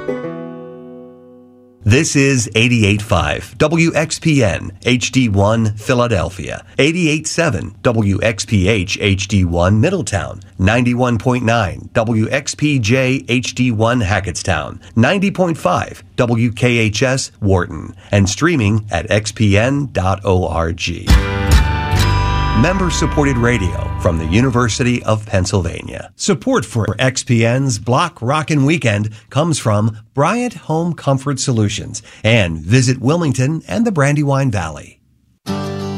This is 88.5 WXPN HD1 Philadelphia, 88.7 WXPH HD1 Middletown, 91.9 WXPJ HD1 Hackettstown, 90.5 WKHS Wharton, and streaming at xpn.org. Member-supported radio from the University of Pennsylvania. Support for XPN's Block Rockin' Weekend comes from Bryant Home Comfort Solutions and Visit Wilmington and the Brandywine Valley.